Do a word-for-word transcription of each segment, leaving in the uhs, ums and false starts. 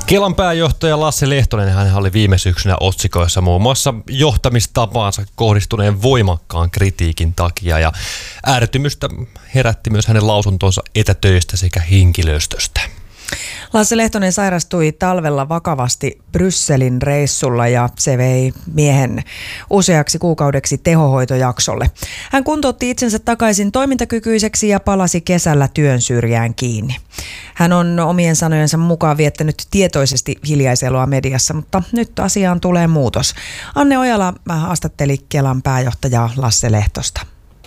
Kelan pääjohtaja Lasse Lehtonen, hän oli viime syksynä otsikoissa muun muassa johtamistapaansa kohdistuneen voimakkaan kritiikin takia, ja ärtymystä herätti myös hänen lausuntonsa etätöistä sekä henkilöstöstä. Lasse Lehtonen sairastui talvella vakavasti Brysselin reissulla ja se vei miehen useaksi kuukaudeksi tehohoitojaksolle. Hän kuntoutti itsensä takaisin toimintakykyiseksi ja palasi kesällä työn syrjään kiinni. Hän on omien sanojensa mukaan viettänyt tietoisesti hiljaiseloa mediassa, mutta nyt asiaan tulee muutos. Anne Ojala haastatteli Kelan pääjohtajaa Lasse Lehtosta.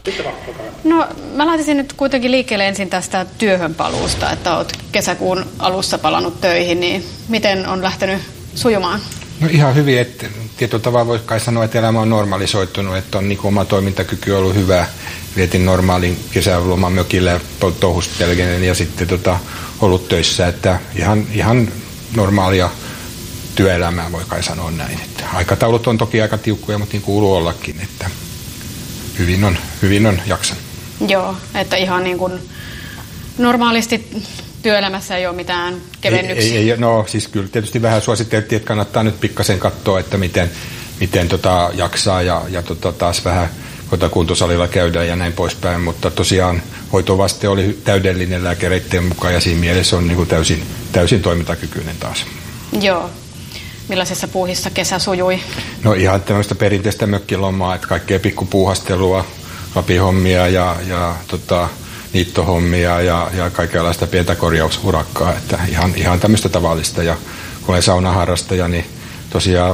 No mä laitaisin nyt kuitenkin liikkeelle ensin tästä työhönpaluusta, että oot kesäkuun alussa palannut töihin, niin miten on lähtenyt sujumaan? No ihan hyvin, että tietyllä tavalla voi kai sanoa, että elämä on normalisoitunut, että on niin kuin oma toimintakyky ollut hyvä. Vietin normaalin kesäloman mökillä ja touhustelgenen ja sitten tota, ollut töissä, että ihan, ihan normaalia työelämää voi kai sanoa näin. Että aikataulut on toki aika tiukkoja, mutta niin kuuluu ollakin, että Hyvin on, hyvin on jaksan. Joo, että ihan niin kuin normaalisti työelämässä ei ole mitään kevennyksiä. Ei, ei, no siis kyllä tietysti vähän suositeltiin, että kannattaa nyt pikkasen katsoa, että miten, miten tota jaksaa ja, ja tota taas vähän kuntosalilla käydään ja näin poispäin. Mutta tosiaan hoitovaste oli täydellinen lääkäreiden mukaan ja siinä mielessä on niin kuin täysin, täysin toimintakykyinen taas. Joo. Millaisessa puuhissa kesä sujui? No ihan tämmöistä perinteistä mökkilomaa, että kaikkea pikkupuuhastelua, lapihommia ja, ja tota, niittohommia ja, ja kaikenlaista pientä korjausurakkaa. Että ihan, ihan tämmöistä tavallista. Ja kun olen saunaharrastaja, niin tosiaan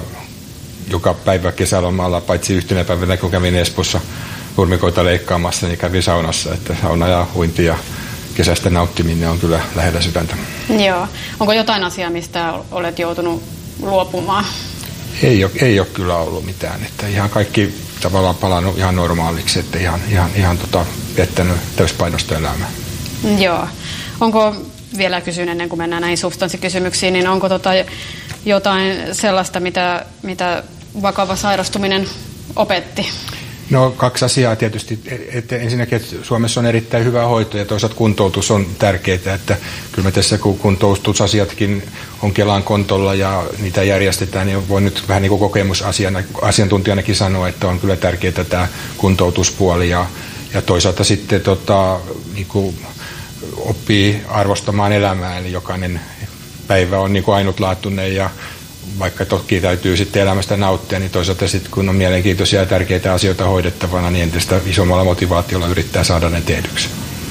joka päivä kesälomalla, paitsi yhtenä päivänä, kun kävin Espoossa nurmikoita leikkaamassa, niin kävin saunassa. Että sauna ja uinti ja kesästä nauttiminen on kyllä lähellä sydäntä. Joo. Onko jotain asiaa, mistä olet joutunut luopumaan? Ei ole, ei ole kyllä ollut mitään, että ihan kaikki tavallaan palannut ihan normaaliksi, että ihan, ihan, ihan tota, viettänyt täyspainosta elämää. Joo. Onko, vielä kysyn ennen kuin mennään näihin substanssikysymyksiin, niin onko tota jotain sellaista, mitä, mitä vakava sairastuminen opetti? No kaksi asiaa tietysti. Että ensinnäkin, että Suomessa on erittäin hyvä hoito ja toisaalta kuntoutus on tärkeää, että kyllä me tässä kun kuntoutusasiatkin on Kelan kontolla ja niitä järjestetään, niin voi nyt vähän niin kuin kokemusasiantuntijanakin sanoa, että on kyllä tärkeää tämä kuntoutuspuoli ja, ja toisaalta sitten tota, niin kuin oppii arvostamaan elämää, eli jokainen päivä on niin kuin ainutlaatuinen ja vaikka toki täytyy sitten elämästä nauttia, niin toisaalta sitten kun on mielenkiintoisia ja tärkeitä asioita hoidettavana, niin entistä isommalla motivaatiolla yrittää saada ne tehdyksi.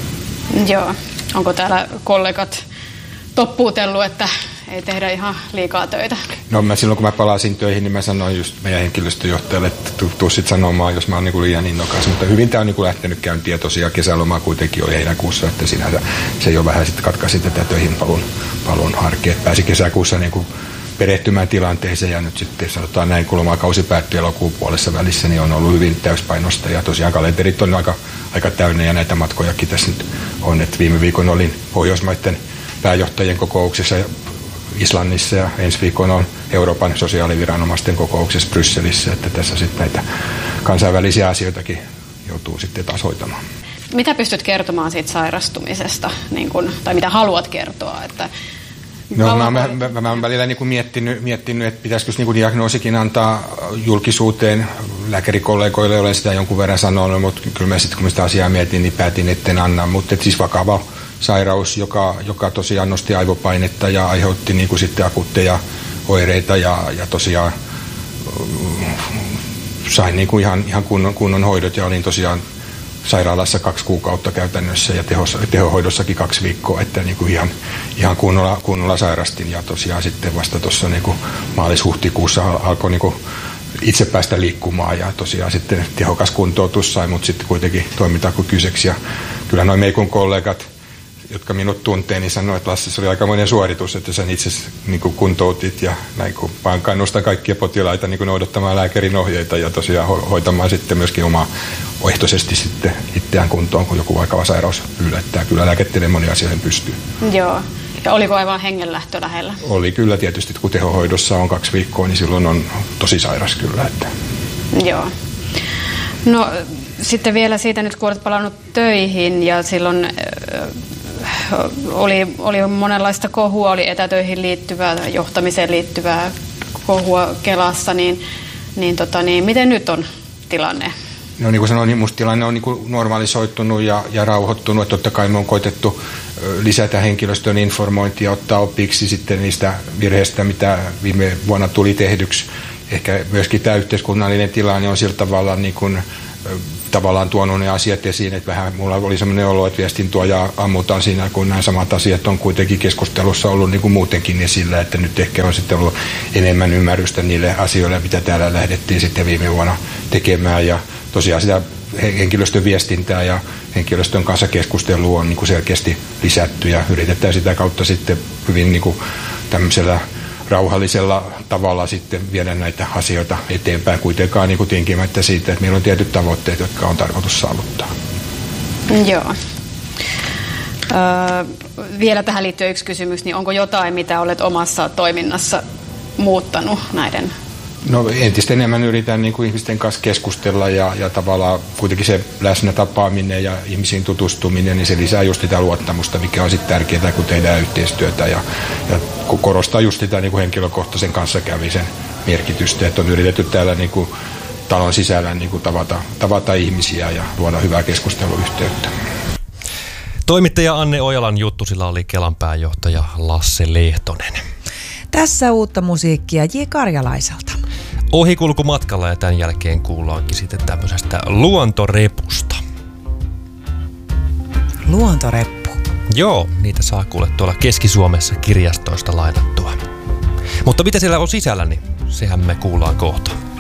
Joo. Onko täällä kollegat toppuutellut, että ei tehdä ihan liikaa töitä? No mä silloin kun mä palasin töihin, niin mä sanoin just meidän henkilöstöjohtajalle, että tuu sit sanomaan, jos mä oon niinku liian innokas. Mutta hyvin tää on niinku lähtenyt käyntiin ja tosiaan kesälomaa kuitenkin oli heinäkuussa, että sinänsä se jo vähän sitten katkaisi tätä töihin palun, palun arkea. Pääsi kesäkuussa niinku perehtymään tilanteeseen ja nyt sitten sanotaan näin, kun lomakausi päättyi elokuun puolessa välissä, niin on ollut hyvin täyspainosta ja tosiaan kalenterit on aika, aika täynnä ja näitä matkojakin tässä nyt on, että viime viikon olin Pohjoismaiden pääjohtajien kokouksessa Islannissa ja ensi viikon on Euroopan sosiaaliviranomaisten kokouksessa Brysselissä, että tässä sitten näitä kansainvälisiä asioitakin joutuu sitten taas hoitamaan. Mitä pystyt kertomaan siitä sairastumisesta, niin kun, tai mitä haluat kertoa, että No, mä, mä, mä, mä olen välillä niin kuin miettinyt, miettinyt, että pitäisikö niin kuin diagnoosikin antaa julkisuuteen. Lääkärikollegoille olen sitä jonkun verran sanonut, mutta kyllä mä sitten kun mä sitä asiaa mietin, niin päätin, etten anna. Mutta siis vakava sairaus, joka, joka tosiaan nosti aivopainetta ja aiheutti niin kuin sitten akuutteja oireita ja, ja tosiaan sain niin kuin ihan, ihan kunnon, kunnon hoidot ja olin tosiaan sairaalassa kaksi kuukautta käytännössä ja tehossa, tehohoidossakin kaksi viikkoa, että niin kuin ihan, ihan kunnolla, kunnolla sairastin ja tosiaan sitten vasta tuossa niin kuin maalis-huhtikuussa alkoi niin kuin itse päästä liikkumaan ja tosiaan sitten tehokas kuntoutus sai mut sitten kuitenkin toimintakykyiseksi ja kyllä noin meikun kollegat, jotka minut tuntee, niin sanoi, että Lasse, se oli aikamoinen suoritus, että sen itse niin kuin kuntoutit ja näin kun vaan kannustan kaikkia potilaita niin kuin noudattamaan lääkärin ohjeita ja tosiaan ho- hoitamaan sitten myöskin omaa ohtoisesti sitten itseään kuntoon, kun joku vakava sairaus yllättää. Kyllä lääketieteen moni asioihin pystyy. Joo. Ja oliko aivan hengenlähtö lähellä? Oli kyllä tietysti, kun tehohoidossa on kaksi viikkoa, niin silloin on tosi sairas kyllä. Että. Joo. No sitten vielä siitä nyt, kun olet palannut töihin ja silloin oli, oli monenlaista kohua, oli etätöihin liittyvää, johtamiseen liittyvää kohua Kelassa, niin, niin, tota, niin miten nyt on tilanne? No niin kuin sanoin, niin musta tilanne on niin kuin normalisoitunut ja, ja rauhoittunut. Totta kai me on koitettu lisätä henkilöstön informointia, ottaa opiksi sitten niistä virheistä, mitä viime vuonna tuli tehdyksi. Ehkä myöskin tämä yhteiskunnallinen tilanne on sillä tavalla niin kuin, tavallaan tuonut ne asiat esiin, että vähän mulla oli sellainen olo, että viestintuoja ammutaan siinä, kun nämä samat asiat on kuitenkin keskustelussa ollut niin kuin muutenkin esillä, että nyt ehkä on sitten ollut enemmän ymmärrystä niille asioille, mitä täällä lähdettiin sitten viime vuonna tekemään, ja tosiaan sitä henkilöstön viestintää ja henkilöstön kanssa keskustelua on niin kuin selkeästi lisätty, ja yritetään sitä kautta sitten hyvin niin kuin tämmöisellä rauhallisella tavalla sitten viedä näitä asioita eteenpäin, kuitenkaan niin kuin tinkimättä siitä, että meillä on tietyt tavoitteet, jotka on tarkoitus saavuttaa. Joo. Öö, vielä tähän liittyy yksi kysymys, niin onko jotain, mitä olet omassa toiminnassa muuttanut näiden? No entistä enemmän yritän niin kuin ihmisten kanssa keskustella ja, ja tavallaan kuitenkin se läsnä tapaaminen ja ihmisiin tutustuminen, niin se lisää just sitä luottamusta, mikä on sitten tärkeää, kun tehdään yhteistyötä, ja, ja korostaa just sitä niin kuin henkilökohtaisen kanssakäymisen merkitystä, että on yritetty täällä niin kuin talon sisällä niin kuin tavata, tavata ihmisiä ja luoda hyvää keskusteluyhteyttä. Toimittaja Anne Ojalan juttusilla oli Kelan pääjohtaja Lasse Lehtonen. Tässä uutta musiikkia J. Karjalaiselta. Ohikulkumatkalla, ja tämän jälkeen kuullaankin sitten tämmöisestä luontorepusta. Luontoreppu. Joo, niitä saa kuulla tuolla Keski-Suomessa kirjastoista lainattua. Mutta mitä siellä on sisällä, niin sehän me kuullaan kohta.